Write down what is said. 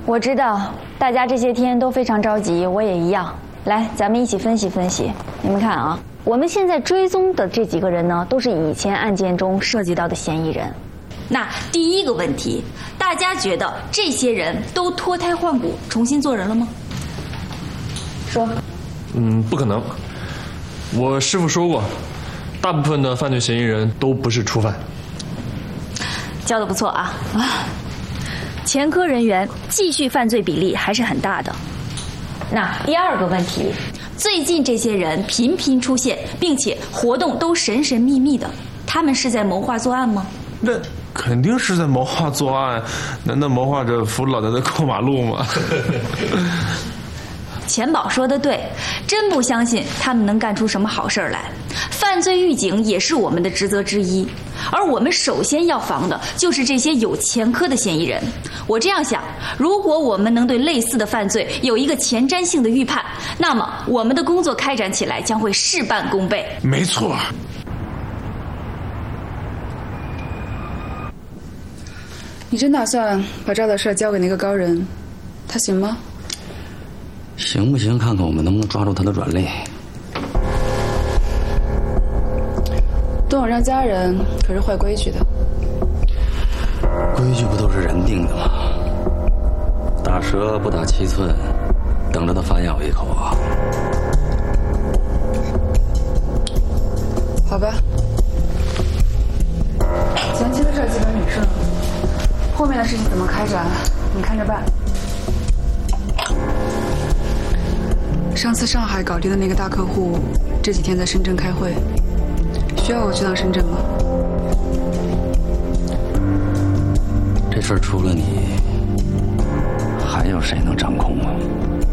我知道大家这些天都非常着急，我也一样。来，咱们一起分析分析。你们看啊，我们现在追踪的这几个人呢，都是以前案件中涉及到的嫌疑人。 那第一个问题，大家觉得这些人都脱胎换骨，重新做人了吗？ 说。 不可能。我师父说过，大部分的犯罪嫌疑人都不是初犯。 教得不错啊！ 前科人员继续犯罪比例还是很大的。那第二个问题， 最近这些人频频出现，并且活动都神神秘秘的，他们是在谋划作案吗？ 那肯定是在谋划作案，难道谋划着扶老太太过马路吗？ 钱宝说的对，真不相信他们能干出什么好事来。犯罪预警也是我们的职责之一，而我们首先要防的就是这些有前科的嫌疑人。我这样想，如果我们能对类似的犯罪有一个前瞻性的预判，那么我们的工作开展起来将会事半功倍。 没错。 你真打算把赵的事交给那个高人，他行吗？ 行不行？看看我们能不能抓住他的软肋。 董永让家人可是坏规矩的。 规矩不都是人定的吗？打蛇不打7寸，等着他反咬一口啊！ 好吧，前期的事基本捋顺了，后面的事情怎么开展，你看着办。上次上海搞定的那个大客户，这几天在深圳开会，需要我去趟深圳吗？ 这事儿除了你，还有谁能掌控吗？